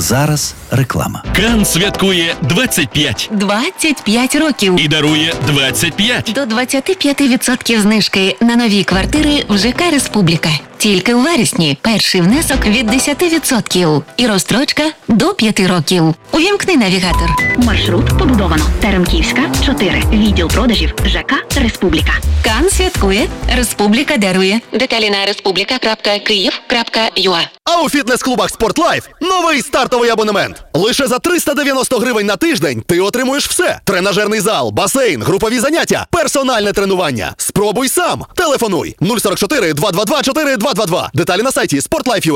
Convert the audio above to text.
Зараз реклама. Кан святкує 25 25 років. і дарує 25. До 25% знижки на нові квартири в ЖК «Республіка». Тільки у вересні перший внесок від 10% і розстрочка до 5 років. Увімкни навігатор. Маршрут побудовано. Теремківська, 4. Відділ продажів ЖК «Республіка». Кан святкує, Республіка дарує. Деталі на respublika.kyiv.ua. А у фітнес-клубах «Спортлайф» новий стартовий абонемент. Лише за 390 гривень на тиждень ти отримуєш все. Тренажерний зал, басейн, групові заняття, персональне тренування. Спробуй сам. Телефонуй 044 222 4222. Деталі на сайті sportlife.ua.